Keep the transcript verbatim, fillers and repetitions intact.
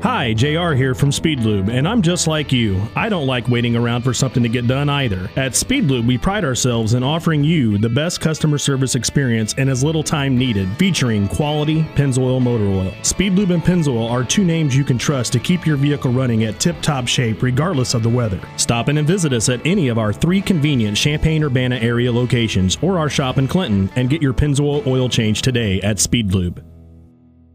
Hi, J R here from Speedlube, and I'm just like you. I don't like waiting around for something to get done either. At Speedlube, we pride ourselves in offering you the best customer service experience in as little time needed, featuring quality Pennzoil motor oil. Speedlube and Pennzoil are two names you can trust to keep your vehicle running at tip-top shape regardless of the weather. Stop in and visit us at any of our three convenient Champaign-Urbana area locations or our shop in Clinton and get your Pennzoil oil change today at Speedlube.